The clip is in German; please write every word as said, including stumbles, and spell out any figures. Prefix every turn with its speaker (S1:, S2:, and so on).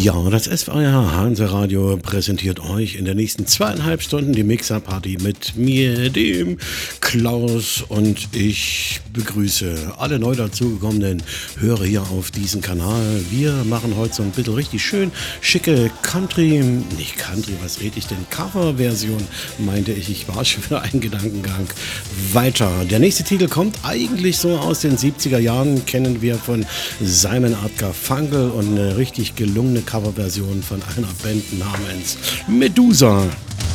S1: Ja, das S V R Hanse-Radio präsentiert euch in den nächsten zweieinhalb Stunden die Mixer-Party mit mir, dem Klaus, und ich begrüße alle neu dazugekommenen Hörer hier auf diesem Kanal. Wir machen heute so ein bisschen richtig schön schicke Country, nicht Country, was rede ich denn, Cover-Version, meinte ich, ich war schon wieder einen Gedankengang weiter. Der nächste Titel kommt eigentlich so aus den siebziger Jahren, kennen wir von Simon and Garfunkel, und eine richtig gelungene Coverversion von einer Band namens Medusa.